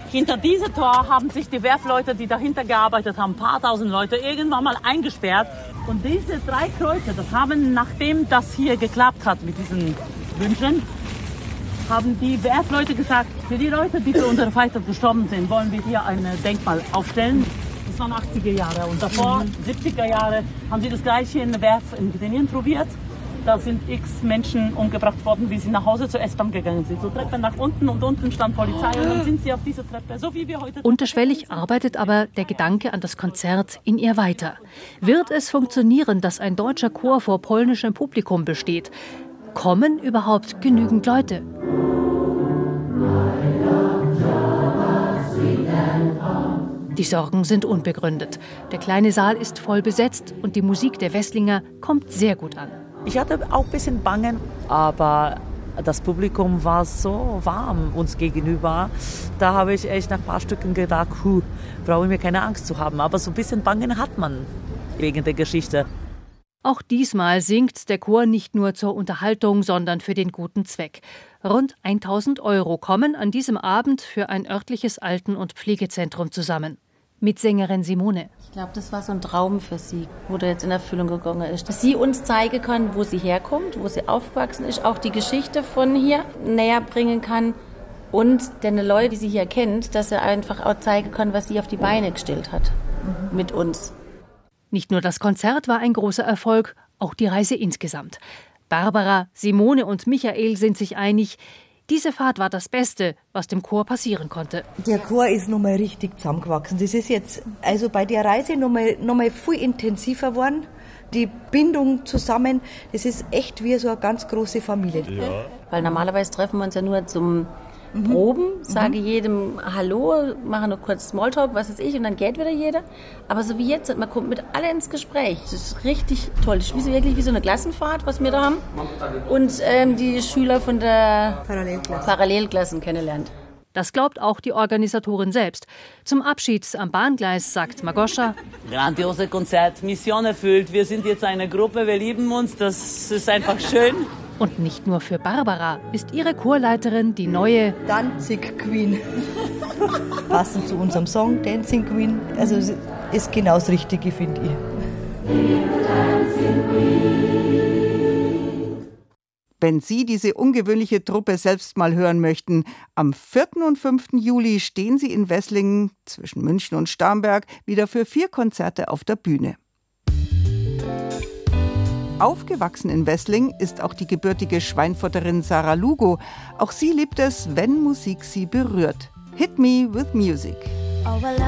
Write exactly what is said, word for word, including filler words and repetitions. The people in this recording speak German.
Hinter diesem Tor haben sich die Werfleute, die dahinter gearbeitet haben, ein paar tausend Leute, irgendwann mal eingesperrt. Und diese drei Kreuze, das haben, nachdem das hier geklappt hat mit diesen Wünschen, haben die Werfleute gesagt, für die Leute, die für unsere Feinde gestorben sind, wollen wir hier ein Denkmal aufstellen. Das waren achtziger Jahre und davor, mhm. siebziger Jahre, haben sie das gleiche in der Werf in Gdynia probiert. Da sind x Menschen umgebracht worden, wie sie nach Hause zur S-Bahn gegangen sind. So Treppe nach unten und unten stand Polizei und dann sind sie auf dieser Treppe, so wie wir heute... Unterschwellig arbeitet aber der Gedanke an das Konzert in ihr weiter. Wird es funktionieren, dass ein deutscher Chor vor polnischem Publikum besteht? Kommen überhaupt genügend Leute? Die Sorgen sind unbegründet. Der kleine Saal ist voll besetzt und die Musik der Wesslinger kommt sehr gut an. Ich hatte auch ein bisschen Bangen, aber das Publikum war so warm uns gegenüber. Da habe ich echt nach ein paar Stücken gedacht, huh, brauche ich mir keine Angst zu haben. Aber so ein bisschen Bangen hat man wegen der Geschichte. Auch diesmal singt der Chor nicht nur zur Unterhaltung, sondern für den guten Zweck. Rund tausend Euro kommen an diesem Abend für ein örtliches Alten- und Pflegezentrum zusammen. Mit Sängerin Simone. Ich glaube, das war so ein Traum für sie, wo der jetzt in Erfüllung gegangen ist. Dass sie uns zeigen kann, wo sie herkommt, wo sie aufgewachsen ist, auch die Geschichte von hier näher bringen kann und den Leuten, die sie hier kennt, dass er einfach auch zeigen kann, was sie auf die Beine gestellt hat mhm. mit uns. Nicht nur das Konzert war ein großer Erfolg, auch die Reise insgesamt. Barbara, Simone und Michael sind sich einig, diese Fahrt war das Beste, was dem Chor passieren konnte. Der Chor ist nochmal richtig zusammengewachsen. Das ist jetzt also bei der Reise nochmal noch mal viel intensiver geworden. Die Bindung zusammen, das ist echt wie so eine ganz große Familie. Ja. Weil normalerweise treffen wir uns ja nur zum Proben, sage mhm. jedem Hallo, machen nur kurz Smalltalk, was weiß ich, und dann geht wieder jeder. Aber so wie jetzt, man kommt mit alle ins Gespräch. Das ist richtig toll. Das ist wirklich wie so eine Klassenfahrt, was wir da haben. Und ähm, die Schüler von der Parallelklasse. Parallelklassen kennenlernt. Das glaubt auch die Organisatorin selbst. Zum Abschied am Bahngleis sagt Magoscha: Grandiose Konzert, Mission erfüllt. Wir sind jetzt eine Gruppe, wir lieben uns, das ist einfach schön. Und nicht nur für Barbara ist ihre Chorleiterin die neue Dancing Queen. Passend zu unserem Song Dancing Queen. Also ist genau das Richtige, finde ich. Wenn Sie diese ungewöhnliche Truppe selbst mal hören möchten, am vierten und fünften Juli stehen Sie in Wesslingen zwischen München und Starnberg wieder für vier Konzerte auf der Bühne. Aufgewachsen in Wesslingen ist auch die gebürtige Schweinfurterin Sarah Lugo. Auch sie liebt es, wenn Musik sie berührt. Hit me with music.